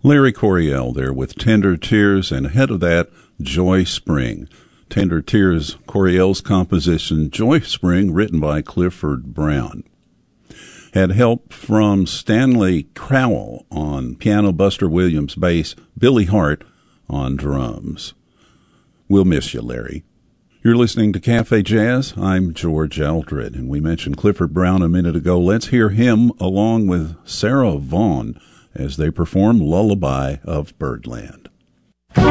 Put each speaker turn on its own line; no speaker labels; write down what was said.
Larry Coryell there with Tender Tears, and ahead of that, Joy Spring. Tender Tears, Coryell's composition, Joy Spring, written by Clifford Brown. Had help from Stanley Crowell on piano, Buster Williams bass, Billy Hart on drums. We'll miss you, Larry. You're listening to Cafe Jazz. I'm George Eldred, and we mentioned Clifford Brown a minute ago. Let's hear him along with Sarah Vaughan as they perform Lullaby of Birdland.